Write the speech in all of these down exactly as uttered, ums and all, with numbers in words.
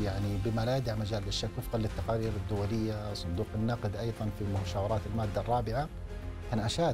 يعني بما لا يدع مجال للشك وفقا للتقارير الدولية. صندوق النقد أيضا في مشاورات المادة الرابعة كان أشاد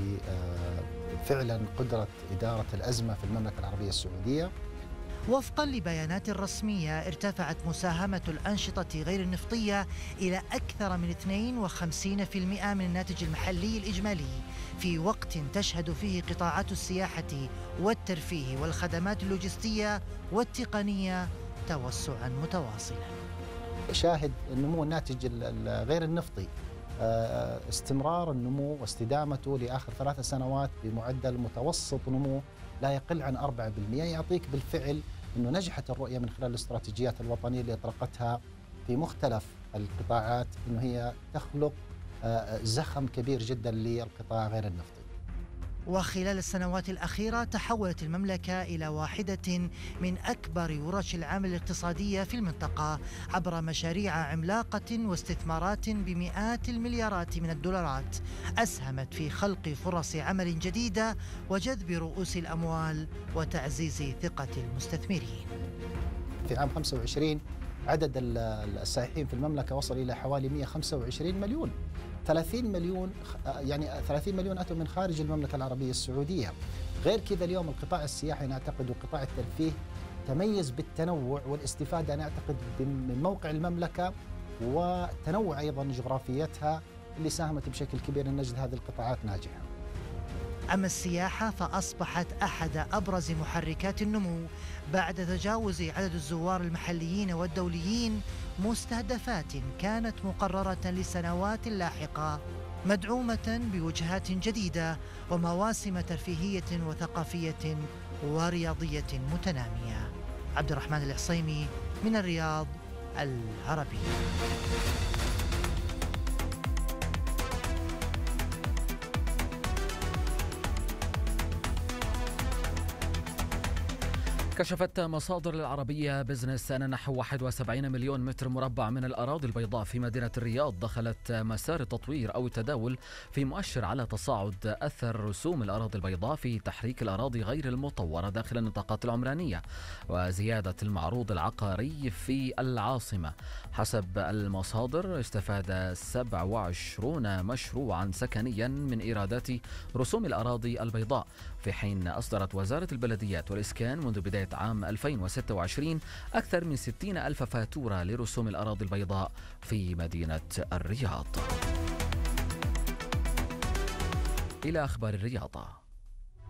بفعلا قدرة إدارة الأزمة في المملكة العربية السعودية. وفقا لبيانات رسمية ارتفعت مساهمة الأنشطة غير النفطية إلى أكثر من اثنين وخمسين بالمئة من الناتج المحلي الإجمالي، في وقت تشهد فيه قطاعات السياحة والترفيه والخدمات اللوجستية والتقنية توسعا متواصلا. شاهد نمو الناتج غير النفطي استمرار النمو واستدامته لآخر ثلاث سنوات بمعدل متوسط نمو لا يقل عن أربعة بالمئة، يعطيك بالفعل أنه نجحت الرؤية من خلال الاستراتيجيات الوطنية اللي أطلقتها في مختلف القطاعات أنه هي تخلق زخم كبير جدا للقطاع غير النفطي. وخلال السنوات الأخيرة تحولت المملكة إلى واحدة من أكبر ورش العمل الاقتصادية في المنطقة عبر مشاريع عملاقة واستثمارات بمئات المليارات من الدولارات أسهمت في خلق فرص عمل جديدة وجذب رؤوس الأموال وتعزيز ثقة المستثمرين. في عام خمسة وعشرين عدد السائحين في المملكة وصل إلى حوالي مئة وخمسة وعشرين مليون. ثلاثين مليون يعني ثلاثين مليون أتوا من خارج المملكة العربية السعودية. غير كذا اليوم القطاع السياحي أنا أعتقد وقطاع الترفيه تميز بالتنوع والاستفادة أنا أعتقد من موقع المملكة وتنوع أيضا جغرافيتها اللي ساهمت بشكل كبير أن نجد هذه القطاعات ناجحة. أما السياحة فأصبحت أحد أبرز محركات النمو بعد تجاوز عدد الزوار المحليين والدوليين مستهدفات كانت مقررة لسنوات لاحقة، مدعومة بوجهات جديدة ومواسم ترفيهية وثقافية ورياضية متنامية. عبد الرحمن العصيمي من الرياض، العربية. كشفت مصادر العربية بزنس أن نحو واحد وسبعين مليون متر مربع من الأراضي البيضاء في مدينة الرياض دخلت مسار التطوير أو التداول، في مؤشر على تصاعد أثر رسوم الأراضي البيضاء في تحريك الأراضي غير المطورة داخل النطاقات العمرانية وزيادة المعروض العقاري في العاصمة. حسب المصادر استفاد سبعة وعشرين مشروعا سكنيا من إيرادات رسوم الأراضي البيضاء، في حين أصدرت وزارة البلديات والإسكان منذ بداية عام ألفين وستة وعشرين أكثر من ستين ألف فاتورة لرسوم الأراضي البيضاء في مدينة الرياض. إلى أخبار الرياضة.